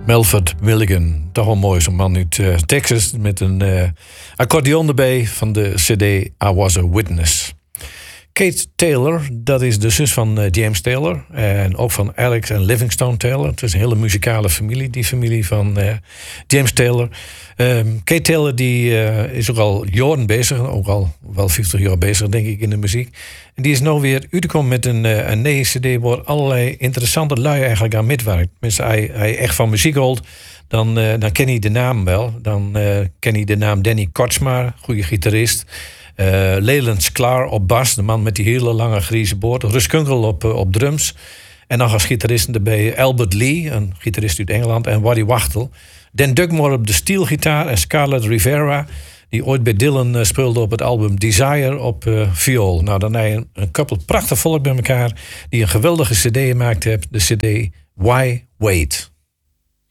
Melford Milligan, toch wel mooi, zo'n man uit Texas met een accordeon erbij van de CD I Was a Witness. Kate Taylor, dat is de zus van James Taylor en ook van Alex en Livingstone Taylor. Het is een hele muzikale familie, die familie van James Taylor. Kate Taylor die is ook al jaren bezig, ook al wel 50 jaar bezig denk ik in de muziek. En die is nou weer uitgekomen met een nieuwe CD waar allerlei interessante lui eigenlijk aan meewerkt. Tenminste, hij echt van muziek houdt, dan ken hij de naam wel. Dan ken hij de naam Danny Kortsma, goede gitarist. Leland Sklar op bas, de man met die hele lange grijze boord. Russ Kunkel op drums. En nog als gitaristen erbij Albert Lee, een gitarist uit Engeland. En Waddy Wachtel. Dan Dugmore op de steelgitaar. En Scarlett Rivera, die ooit bij Dylan speelde op het album Desire op viool. Nou, dan heb je een koppel prachtig volk bij elkaar die een geweldige cd gemaakt heeft. De cd Why Wait?